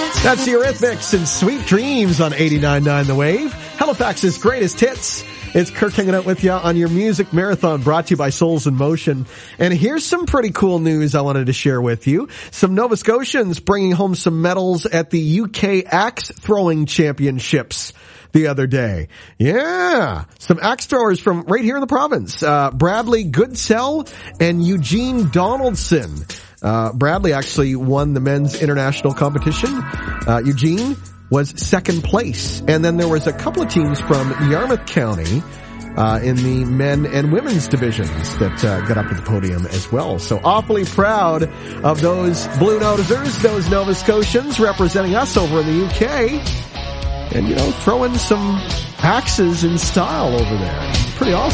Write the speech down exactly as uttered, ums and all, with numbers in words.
That's the Eurythmics and Sweet Dreams on eighty-nine point nine The Wave. Halifax's greatest hits. It's Kirk hanging out with you on your music marathon, brought to you by Souls in Motion. And here's some pretty cool news I wanted to share with you. Some Nova Scotians bringing home some medals at the U K Axe Throwing Championships the other day. Yeah, some axe throwers from right here in the province. Uh, Bradley Goodsell and Eugene Donaldson. Uh, Bradley actually won the men's international competition. Uh, Eugene was second place. And then there was a couple of teams from Yarmouth County, uh, in the men and women's divisions that, uh, got up to the podium as well. So awfully proud of those Blue Nosers, those Nova Scotians representing us over in the U K. And, you know, throwing some axes in style over there. Pretty awesome.